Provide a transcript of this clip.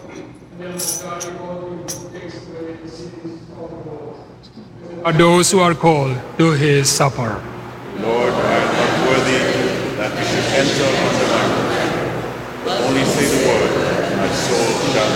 Are those who are called to his supper. Lord, I am not worthy that you should enter under my roof, but only say the word, and my soul shall